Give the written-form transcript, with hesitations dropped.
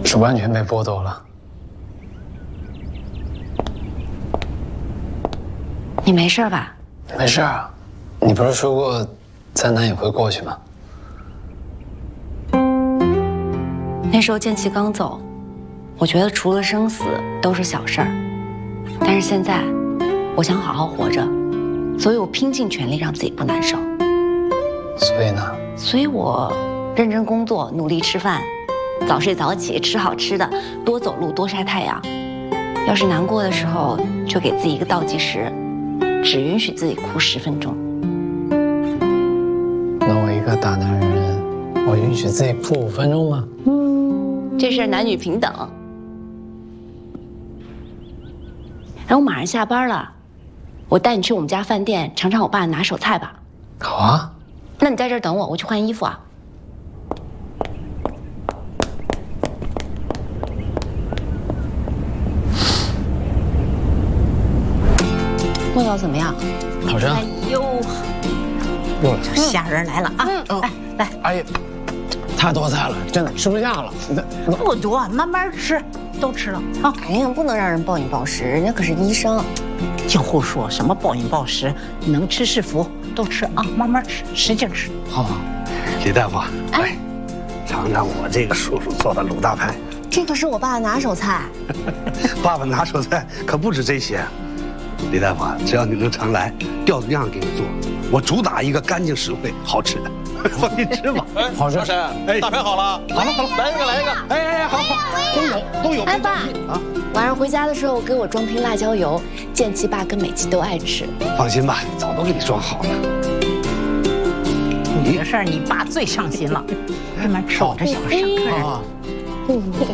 是完全被剥夺了。 你没事吧？ 没事啊，你不是说过再难也会过去吗？ 那时候建奇刚走，我觉得除了生死都是小事儿，但是现在，我想好好活着，所以我拼尽全力让自己不难受。 所以呢？ 所以我认真工作，努力吃饭，早睡早起，吃好吃的，多走路，多晒太阳。要是难过的时候，就给自己一个倒计时，只允许自己哭10分钟。 那我一个大男人，我允许自己哭5分钟吗？ 这事儿男女平等。哎，我马上下班了，我带你去我们家饭店尝尝我爸的拿手菜吧。 好啊。 那你在这儿等我，我去换衣服啊。味道怎么样？ 好吃。 哎呦，这下人来了啊！来， 哎呀，太多菜了，真的吃不下了。 不多，慢慢吃，都吃了啊！ 哎呀，不能让人暴饮暴食，人家可是医生。 净胡说什么暴饮暴食，能吃是福，都吃啊，慢慢吃，使劲吃。 好。 李大夫，来，尝尝我这个叔叔做的卤大排。 这可是我爸的拿手菜。 爸爸拿手菜可不止这些。李大夫，只要你能常来，调子样给你做。我主打一个干净实惠、好吃的，放心吃吧。 好吃。 老沈，大排好了，好了，来一个，来一个。 哎，好，都有。 哎，爸啊，晚上回家的时候给我装瓶辣椒油，建奇爸跟美琪都爱吃。 放心吧，早都给你装好了。 你的事儿，你爸最上心了。慢慢吃，我这小事。